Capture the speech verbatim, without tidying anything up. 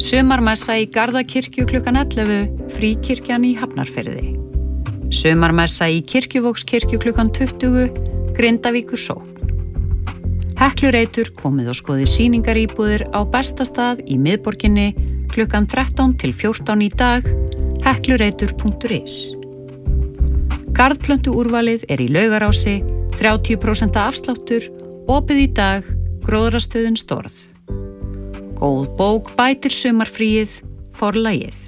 Sumarmessa í Garðakirkju klukkan ellefu, Fríkirkjan í Hafnarfirði. Sumarmessa í Kirkjuvogskirkju klukkan tuttugu, Grindavíkur sókn. Heklureitur komið og skoðið sýningaríbúðir á bestastað í miðborginni klukkan þrettán til fjórtán í dag, heklureitur punktur is. Garðplöntu úrvalið er í Laugarási, þrjátíu prósent afsláttur, opið í dag, Gróðrastöðin Storð. Góð bók bætir sumarfríið, Forlagið.